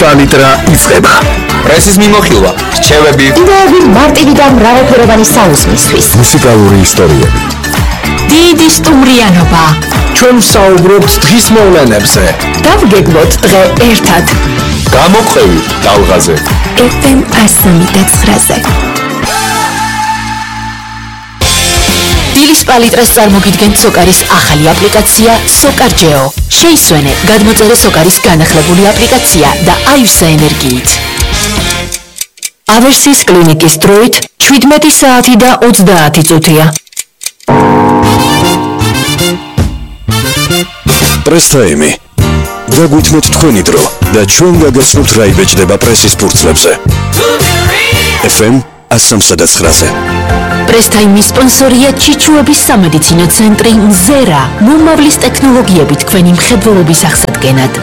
პალიტრა იწყება. პრესის მიმოხილვა, რჩევები, იდეები მარტივი და მრავალფეროვანი საუზმისთვის. მუსიკალური ისტორიები. დიდი სტუმრიანობა. ჩვენ საუბრობთ დღის მოვლენებზე. დავგეგმოთ დღე ერთად. გამოყვებით ტალღაზე. FM 109-ზე. დილის პალიტრას წარმოგიდგენთ სოკარის ახალი აპლიკაცია SOCAR-GEO. შეისვენე, გადმოწერე SOCAR-ის განახლებული აპლიკაცია და აივსა ენერგიით. ავერსის კლინიკის დროით 17 საათი და 30 წუთია. პრესტაიმი. დაგვითმოთ თქვენი დრო და ჩვენ გაგაცნობთ რა იბეჭდება პრესის ფურცლებზე. FM 103-ზე. პრესტაიმის სპონსორია ჩიჩუების სამედიცინო ცენტრი მზერა, მომავლის ტექნოლოგიებით თქვენი მხედველობის აღსადგენად.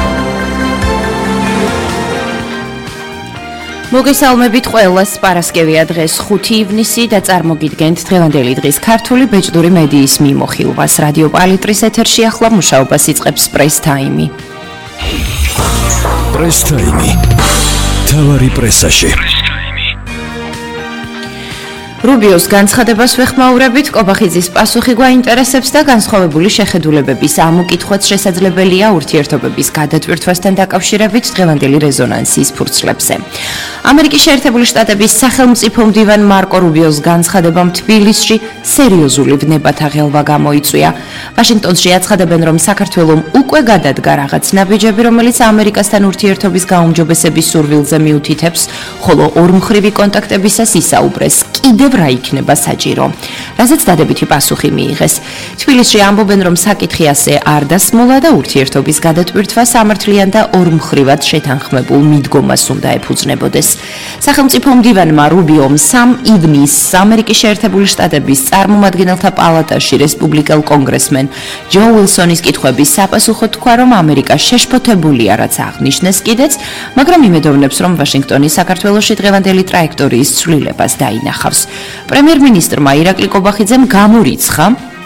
მოგესალმებით ყველას, პარასკევია დღეს 5 ივნისი და წარმოგიდგენთ დღევანდელი დღის ქართული ბეჭდური მედიის მიმოხილვას. რადიო პალიტრის ეთერში ახლა მუშაობას იწყებს პრესტაიმი. პრესტაიმი. თავარი პრესაში. რუბიოს განცხადებას ვეხმაურებით, კობახიძის პასუხი გვაინტერესებს და განსხვავებული შეხედულებების ამოკითხვაც შესაძლებელია ურთიერთობების გადატვირთვასთან დაკავშირებით დღევანდელი რეზონანსის ფურცლებზე. ამერიკის შეერთებული შტატების სახელმწიფო მდივან მარკო რუბიოს განცხადებამ თბილისში სერიოზული ვნებათა ღელვა გამოიწვია. ვაშინგტონში აცხადებენ, რომ საქართველომ უკვე გადადგა რაღაც ნაბიჯები, რომელიც ამერიკასთან ურთიერთობის გაუმჯობესების სურვილზე მიუთითებს, ხოლო ორმხრივი კონტაქტებისას ისაუბრეს კიდევ რა იქნება საჭირო. რაზეც დადებითი პასუხი მიიღეს. თბილისში ამბობენ, რომ საკითხი ასე არ დასმულა და ურთიერთობის გადატვირთვა სამართლიან და ორმხრივად შეთანხმებულ მიდგომას უნდა ეფუძნებოდეს. სახელმწიფო მდივანმა რუბიომ 3 ივნისს ამერიკის შეერთებული შტატების წარმომადგენელთა პალატაში რესპუბლიკელ კონგრესმენ ჯო უილსონის კითხვების საპასუხოდ თქვა, რომ ამერიკა შეშფოთებულია, რაც აღნიშნეს კიდეც, მაგრამ იმედოვნებს, რომ ვაშინგტონი საქართველოში დღევანდელი ტრაექტორიის ცვლილებას დაინახავს. პრემიერ-მინისტრმა ირაკლი კობახიძემ გამორიცხა,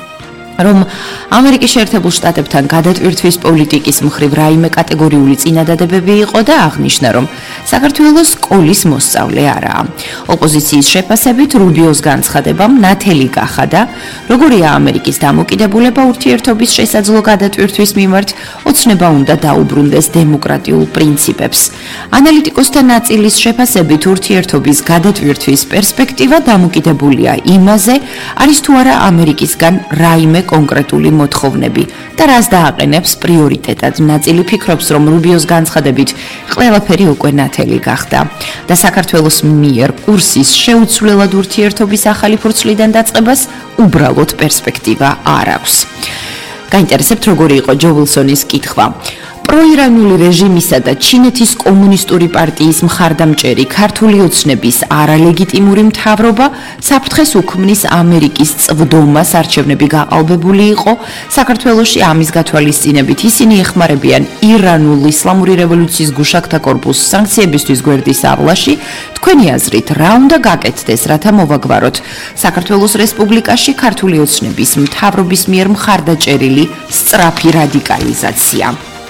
რომ ამერიკის შეერთებულ შტატებთან გადატვირთვის პოლიტიკის მხრივ რაიმე კატეგორიული წინადადებები იყო და აღნიშნა, რომ საქართველოს სკოლის მოსწავლე არაა. ოპოზიციის შეფასებით რუბიოს განცხადებამ ნათელი გახადა, როგორია ამერიკის დამოკიდებულება ურთიერთობის შესაძლო გადატვირთვის მიმართ, ოცნება უნდა დაუბრუნდეს დემოკრატიულ პრინციპებს. ანალიტიკოსთა ნაწილის შეფასებით ურთიერთობის გადატვირთვის პერსპექტივა დამოკიდებულია იმაზე, არის თუ არა ამერიკისგან რაიმე კონკრეტული მოთხოვნები და რას დააყენებს პრიორიტეტად. ნაწილი ფიქრობს, რომ რუბიოს განცხადებით ყველაფერი უკვე ნათელი გახდა და საქართველოს მიერ კურსის შეუცვლელად ურთიერთობის ახალი ფურცლიდან დაწყებას უბრალოდ პერსპექტივა არ აქვს. გაინტერესებთ, როგორი იყო ჯო უილსონის კითხვა. პროირანული რეჟიმისა და ჩინეთის კომუნისტური პარტიის მხარდამჭერი ქართული ოცნების არალეგიტიმური მთავრობა საფრთხეს უქმნის ამერიკის წვდომას არჩევნები გაყალბებული იყო. საქართველოში ამის გათვალისწინებით ისინი ეხმარებიან ირანულ ისლამური რევოლუციის გუშაგთა კორპუსს სანქციებისთვის გვერდის ავლაში. თქვენი აზრით, რა უნდა გაკეთდეს, რათა მოვაგვაროთ საქართველოს რესპუბლიკაში ქართული ოცნების მთავრობის მიერ მხარდაჭერილი სწრაფი რადიკალიზაცია?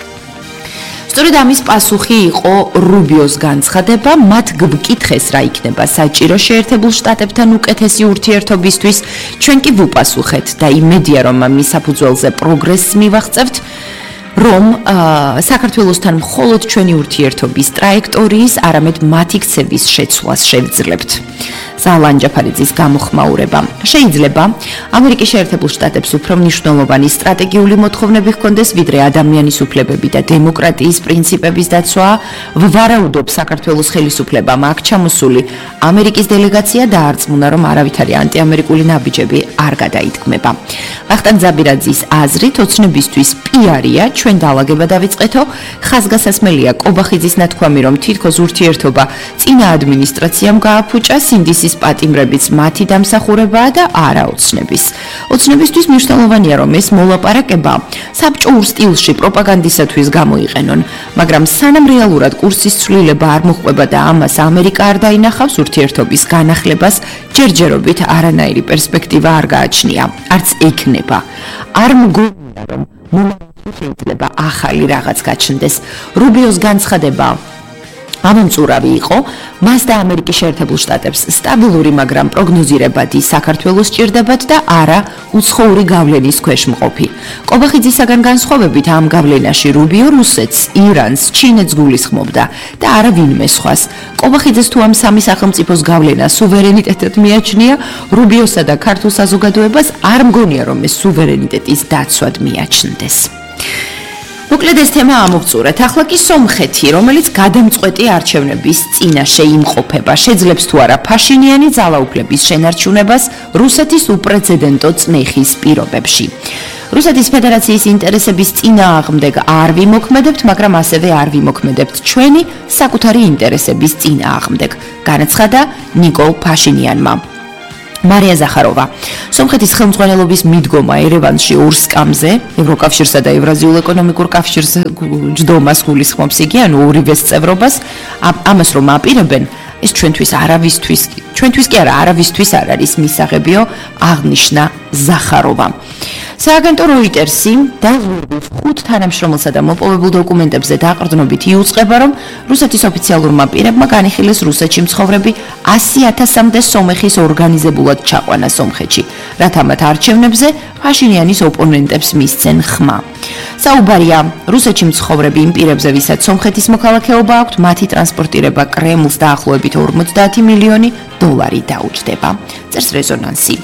სწორედ ამის პასუხი იყო რუბიოს განცხადება, მათ გვკითხეს რა იქნება საჭირო შეერთებულ შტატებთან უკეთესი ურთიერთობისთვის, ჩვენ კი ვუპასუხეთ და იმედია, რომ მის საფუძველზე პროგრესს მივაღწევთ, რომ საქართველოსთან მხოლოდ ჩვენი ურთიერთობის ტრაექტორიის, არამედ მათი ქცევის შეცვლას შევძლებთ. ზალან ჯაფარიძის გამოხმაურება. შეიძლება ამერიკის შეერთებულ შტატებს უფრო მნიშვნელოვანი სტრატეგიული მოთხოვნები ჰქონდეს, ვიდრე ადამიანის უფლებები და დემოკრატიის პრინციპების დაცვა. ვარაუდობ საქართველოს ხელისუფლებამ აქ ჩამოსული ამერიკის დელეგაცია დაარწმუნა, რომ არავითარი ანტიამერიკული ნაბიჯები არ გადაიდგმება. ვახტანგ ზაბირაძის აზრით, ოცნებისთვის პიარია ჩვენ დაალაგება დავიწყეთო. ხაზგასასმელია კობახიძის ნათქვამი, რომ თითქოს ურთიერთობა წინა ადმინისტრაციამ გააფუჭა, სინდისის პატიმრებიც მათი დამსახურებაა და არა ოცნების. ოცნებისთვის მნიშვნელოვანია, რომ ეს მოლაპარაკება საბჭოურ სტილში პროპაგანდისათვის გამოიყენონ, მაგრამ სანამ რეალურად კურსის ცვლილება არ მოხდება და ამას ამერიკა არ დაინახავს, ურთიერთობის განახლებას ჯერჯერობით არანაირი პერსპექტივა არ გააჩნია, არც ექნება. არ მგონია, რომ შეიძლება ახალი რაღაც გაჩნდეს. რუბიოს განცხადება ამომწურავი იყო, მას და ამერიკის შეერთებულ შტატებს სტაბილური, მაგრამ პროგნოზირებადი საქართველოს სჭირდებათ და არა უცხოური გავლენის ქვეშ მყოფი. კობახიძისაგან განსხვავებით ამ გავლენაში რუბიო რუსეთს, ირანს, ჩინეთს გულისხმობდა და არა ვინმე სხვას. კობახიძეს თუ ამ სამი სახელმწიფოს გავლენა სუვერენიტეტად მიაჩნია, რუბიოსა და ქართულ საზოგადოებას არ მგონია, რომ ეს სუვერენიტეტის დაცვად მიაჩნდეს. მოკლედ ეს თემა ამოვწურეთ. ახლა კი სომხეთი, რომელიც გადამწყვეტი არჩევნების წინაშე იმყოფება, შეძლებს თუ არა ფაშინიანი ძალაუფლების შენარჩუნებას რუსეთის უპრეცედენტო წნეხის პირობებში. რუსეთის ფედერაციის ინტერესების წინააღმდეგ არ ვიმოქმედებთ, მაგრამ ასევე არ ვიმოქმედებთ ჩვენი საკუთარი ინტერესების წინააღმდეგ, განაცხადა ნიკოლ ფაშინიანმა. მარია ზახაროვა, სომხეთის ხელმძღვანელობის მიდგომა ერევანში ორსკამზე, ევროკავშირსა და ევრაზიულ ეკონომიკურ კავშირს ჯდომას გულისხმობს იგი, ანუ ორივეს წევრობას, ამას რომ აპირებენ, ეს ჩვენთვის კი არა, არავისთვის არ არის მისაღებიო, აღნიშნა ზახაროვა. სააგენტო როიტერსი დაზვერვის 5 თანამშრომელსა და მოპოვებულ დოკუმენტებზე დაყრდნობით იუწყება, რომ რუსეთის ოფიციალურმა პირებმა განიხილეს რუსეთში მცხოვრები 100,000-მდე სომეხის ორგანიზებულად ჩაყვანა სომხეთში, რათა მათ არჩევნებზე ფაშინიანის ოპონენტებს მისცენ ხმა. საუბარია რუსეთში მცხოვრები იმ პირებზე, ვისაც სომხეთის მოქალაქეობა აქვთ, მათი ტრანსპორტირება კრემლს დაახლოებით 50 მილიონი დოლარი დაუჯდება. წერს რეზონანსი.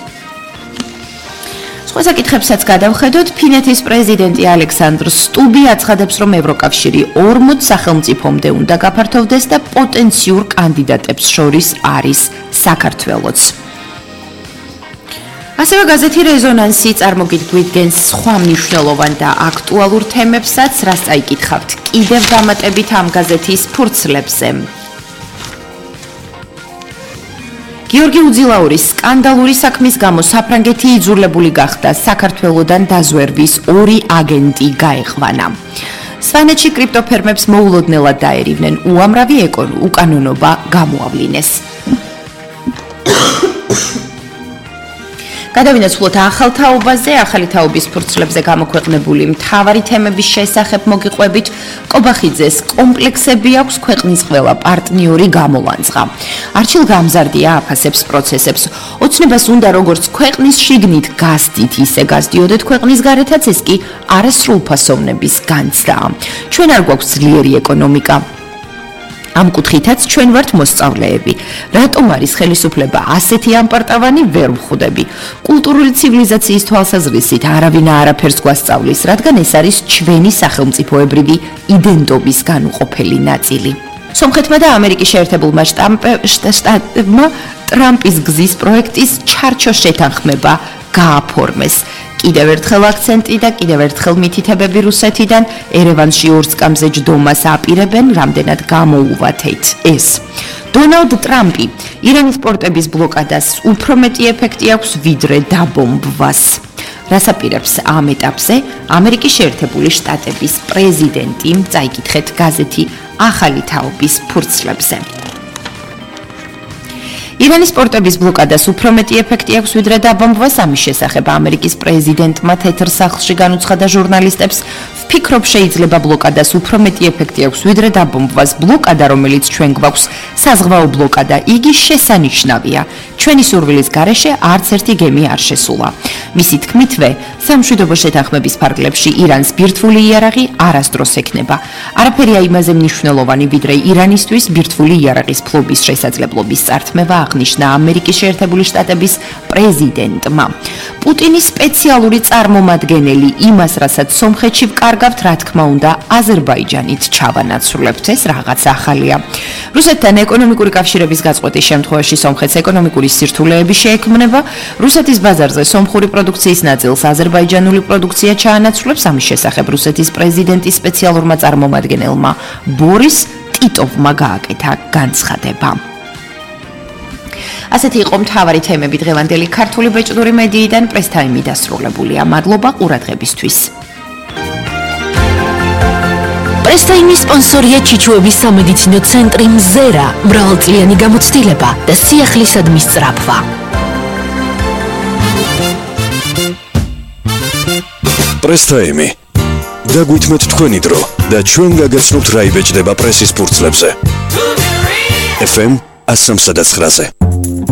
სხვა საკითხებსაც გადავხედოთ, ფინეთის პრეზიდენტი ალექსანდრ სტუბი აცხადებს, რომ ევროკავშირი 40 სახელმწიფომდე უნდა გაფართოვდეს და პოტენციურ კანდიდატებს შორის არის საქართველოც. ასევე გაზეთი რეზონანსი წარმოგიდგენს სხვა მნიშვნელოვან და აქტუალურ თემებსაც, რაც წაიკითხავთ კიდევ დამატებით ამ გაზეთის ფურცლებზე. გიორგი უძილაურის სკანდალური საქმის გამო საფრანგეთი იძულებული გახდა საქართველოდან დაზვერვის 2 აგენტი გაეყვანა. სვანეთში კრიპტოფერმებს მოულოდნელად დაერივნენ, უამრავი უკანონობა გამოავლინეს. გადავინოთ სულოთ ახალ თაობაზე, ახალი თაობის ფურცლებზე გამოქვეყნებული მთავარი თემების შესახებ მოგიყვებით. კობახიძეს კომპლექსები აქვს ქვეყნის ყველა პარტნიორი გამოლანძღა. არჩილ გამზარდია აფასებს პროცესებს. ოცნებას უნდა როგორც ქვეყნის შიგნით გასდით, ისე გასდიოდეთ ქვეყნის გარეთაც, ეს კი არასრულფასოვნების განცდაა. ჩვენ არ გვაქვს ძლიერი ეკონომიკა. ამ კუთხითაც ჩვენ ვართ მოსწავლეები. რატომ არის ხელისუფლება ასეთი ამპარტავანი, ვერ ვხვდები. კულტურული ცივილიზაციის თვალსაზრისით არავინ არაფერს გვასწავლის, რადგან ეს არის ჩვენი სახელმწიფოებრივი იდენტობის განუყოფელი ნაწილი. სომხეთმა და ამერიკის შეერთებულმა შტატებმა ტრამპის გზის პროექტის ჩარჩო შეთანხმება გააფორმეს. კიდევ ერთხელ აქცენტი და კიდევ ერთხელ მითითებები რუსეთიდან ერევანში ორსკამზე ჯდომას აპირებენ, რამდენად გამოუვათეთ ეს. დონალდ ტრამპი ირანის პორტების ბლოკადას უფრო მეტი ეფექტი აქვს ვიდრე დაბომბვას. რას აპირებს ამ ეტაპზე ამერიკის შეერთებული შტატების პრეზიდენტი, წაიკითხეთ გაზეთი ახალი თაობის ფურცლებზე. ირანის პორტების ბლოკადას უფრო მეტი ეფექტი აქვს ვიდრე დაბომბვას, ამის შესახებ ამერიკის პრეზიდენტმა თეთრ სახლში განუცხადა ჟურნალისტებს, ვფიქრობ შეიძლება ბლოკადას უფრო მეტი ეფექტი აქვს ვიდრე დაბომბვას. ბლოკადა, რომელიც ჩვენ გვაქვს, საზღვაო ბლოკადა, იგი შესანიშნავია. ჩვენი სურვილის გარეშე არც ერთი გემი არ შესულა. მისი თქმითვე, სამშვიდობო შეთანხმების ფარგლებში ირანს ბირთვული იარაღი არასდროს ექნება. არაფერია იმაზე მნიშვნელოვანი, ვიდრე ირანისთვის ბირთვული იარაღის ფლობის შესაძლებლობის წართმევა, აღნიშნა ამერიკის შეერთებული შტატების პრეზიდენტმა. პუტინის სპეციალური წარმომადგენელი იმას, რასაც სომხეთში ვკარგავთ, რა თქმა უნდა, აზერბაიჯანით ჩავანაცვლებთ, ეს რაღაც ახალია. რუსეთთან ეკონომიკური კავშირების გაწყვეტის შემთხვევაში სომხეთს ეკონომიკური სირთულეები შეექმნება. რუსეთის ბაზარზე სომხური პროდუქციის ნაწილს აზერბაიჯანული პროდუქცია ჩაანაცვლებს. ამის შესახებ რუსეთის პრეზიდენტის სპეციალურმა წარმომადგენელმა ბორის ტიტოვმა გააკეთა განცხადება. ასეთი იყო მთავარი თემები დღევანდელი ქართული ბეჭდური მედიიდან. პრესტაიმი დასრულებულია. მადლობა ყურადღებისთვის. პრესტაიმის სპონსორია ჩიჩუების სამედიცინო ცენტრი მზერა, მრავალწლიანი გამოცდილება და სიახლისადმის სწრაფვა. პრესტაიმი. დაგვითმოთ თქვენი დრო და ჩვენ გაგაცნობთ რა იბეჭდება პრესის ფურცლებზე. FM 103.9-ზე.